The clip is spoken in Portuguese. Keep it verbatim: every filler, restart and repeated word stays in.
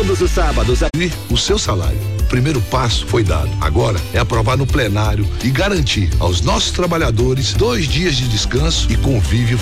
Todos os sábados. A... O seu salário. O primeiro passo foi dado. Agora é aprovar no plenário e garantir aos nossos trabalhadores dois dias de descanso e convívio